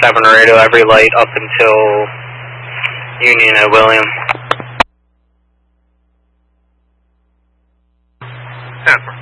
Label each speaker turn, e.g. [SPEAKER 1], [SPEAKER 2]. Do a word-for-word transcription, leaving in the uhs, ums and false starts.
[SPEAKER 1] seven radio, every light up until Union at William.
[SPEAKER 2] ten.